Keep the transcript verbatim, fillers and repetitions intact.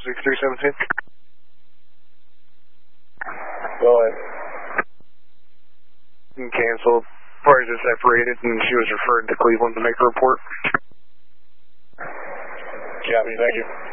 six three seventeen. Go ahead. Canceled. Parties are separated and she was referred to Cleveland to make a report. Copy, thank you.